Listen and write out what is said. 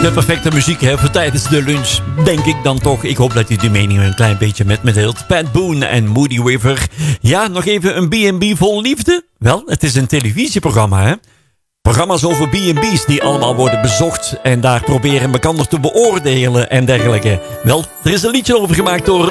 de perfecte muziek hè, voor tijdens de lunch. Denk ik dan toch. Ik hoop dat u die mening een klein beetje met me deelt. Pat Boone en Moody River. Ja, nog even een B&B vol liefde? Wel, het is een televisieprogramma hè. Programma's over B&B's die allemaal worden bezocht. En daar proberen elkaar te beoordelen en dergelijke. Wel, er is een liedje over gemaakt door